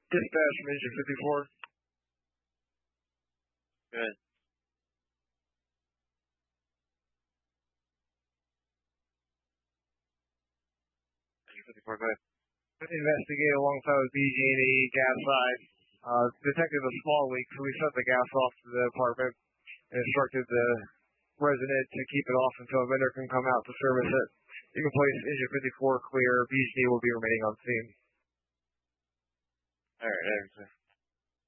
Dispatch from Engine 54. Good. Engine 54, go ahead. Investigate alongside with BG&E gas side. Detected a small leak, so we shut the gas off to the apartment and instructed the resident to keep it off until a vendor can come out to service it. You can place Engine 54 clear. BG&E will be remaining on scene. All right,